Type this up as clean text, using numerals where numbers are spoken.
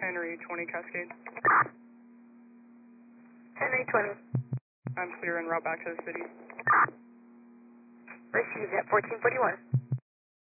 Henry 20 Cascade. Henry 20. I'm clear en route back to the city. Received at 1441.